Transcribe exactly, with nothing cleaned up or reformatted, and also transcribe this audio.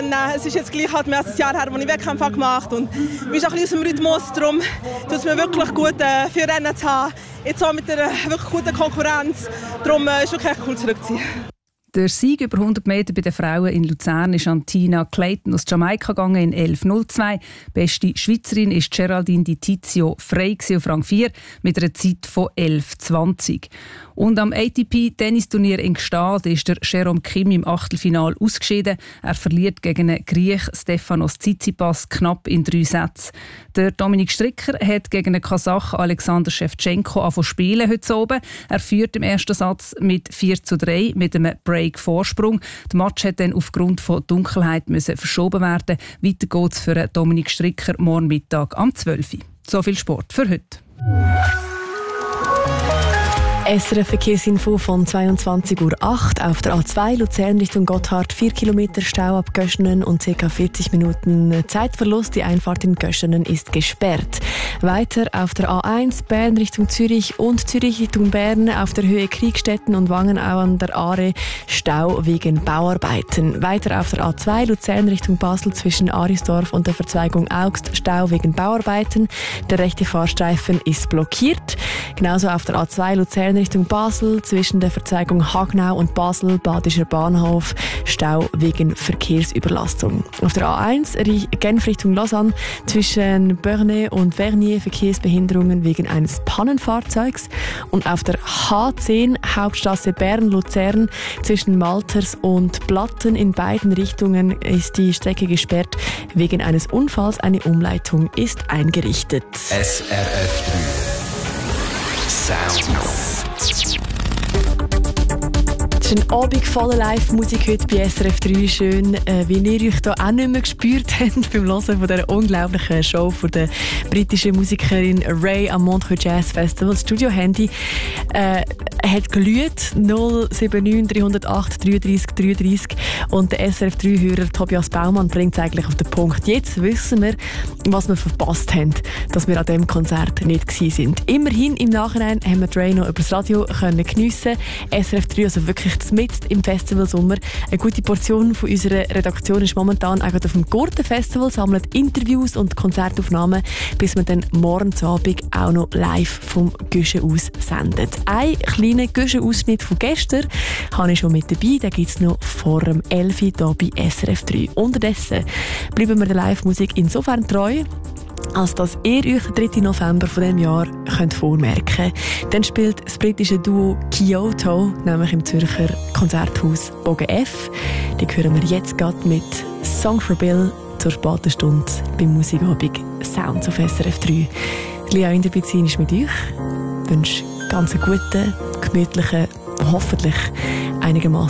Nein, es ist jetzt gleich halt mehr als ein Jahr her, als ich Wettkämpfe gemacht habe. Und wir sind auch ein bisschen aus dem Rhythmus. Darum tut es mir wirklich gut, äh, vier Rennen zu haben. Jetzt auch mit einer wirklich guten Konkurrenz. Darum äh, ist es wirklich cool zurückzuziehen. Der Sieg über hundert Meter bei den Frauen in Luzern ist an Tina Clayton aus Jamaika gegangen in elf null zwei. Beste Schweizerin ist Geraldine Di Tizio Frey auf Rang vier mit einer Zeit von elf zwanzig. Und am A T P-Tennisturnier in Gstaad ist der Jerome Kim im Achtelfinal ausgeschieden. Er verliert gegen den Griech Stefanos Tsitsipas knapp in drei Sätzen. Der Dominik Stricker hat gegen den Kasach Alexander Shevchenko angefangen zu spielen heute oben. Er führt im ersten Satz mit vier zu drei mit einem Break-Vorsprung. Der Match hat dann aufgrund von Dunkelheit müssen verschoben werden. Weiter geht es für Dominik Stricker morgen Mittag am zwölf Uhr. So viel Sport für heute. S R F Verkehrsinfo von zweiundzwanzig Uhr acht auf der A zwei Luzern Richtung Gotthard. vier Kilometer Stau ab Göschenen und ca. vierzig Minuten Zeitverlust. Die Einfahrt in Göschenen ist gesperrt. Weiter auf der A eins Bern Richtung Zürich und Zürich Richtung Bern auf der Höhe Kriegstetten und Wangenau an der Aare Stau wegen Bauarbeiten. Weiter auf der A zwei Luzern Richtung Basel zwischen Arisdorf und der Verzweigung Augst Stau wegen Bauarbeiten. Der rechte Fahrstreifen ist blockiert. Genauso auf der A zwei Luzern Richtung Basel zwischen der Verzweigung Hagnau und Basel Badischer Bahnhof Stau wegen Verkehrsüberlastung. Auf der A eins Genf Richtung Lausanne zwischen Bernay und Vernier Verkehrsbehinderungen wegen eines Pannenfahrzeugs und auf der H zehn Hauptstrasse Bern-Luzern zwischen Malters und Platten in beiden Richtungen ist die Strecke gesperrt wegen eines Unfalls. Eine Umleitung ist eingerichtet. S R F drei Sounds. Es ist ein Abend voller Live-Musik heute bei S R F drei. Schön, äh, wie ihr euch hier auch nicht mehr gespürt habt beim Hören von dieser unglaublichen Show von der britischen Musikerin Ray am Montreux Jazz Festival. Das Studio-Handy äh, hat glüht null sieben neun drei null acht drei drei drei drei und der S R F drei-Hörer Tobias Baumann bringt es eigentlich auf den Punkt. Jetzt wissen wir, was wir verpasst haben, dass wir an diesem Konzert nicht gewesen sind. Immerhin im Nachhinein haben wir Ray noch über das Radio können geniessen. S R F drei, also wirklich mitten im Festivalsommer. Eine gute Portion von unserer Redaktion ist momentan auch auf dem Gurten-Festival, sammelt Interviews und Konzertaufnahmen, bis wir dann morgen Abend auch noch live vom Guschen aus sendet. Ein kleiner Guschen-Ausschnitt von gestern habe ich schon mit dabei, den gibt es noch vor dem elf Uhr hier bei S R F drei. Unterdessen bleiben wir der Live-Musik insofern treu, als dass ihr euch den dritten November von diesem Jahr könnt vormerken könnt. Dann spielt das britische Duo Kyoto, nämlich im Zürcher Konzerthaus Bogen F. Die hören wir jetzt gerade mit Song for Bill zur späten Stunde beim Musikabend Sounds auf S R F drei. Lia Inderbizin ist mit euch. Ich wünsche ganz einen guten, gemütlichen, hoffentlich einigermaßen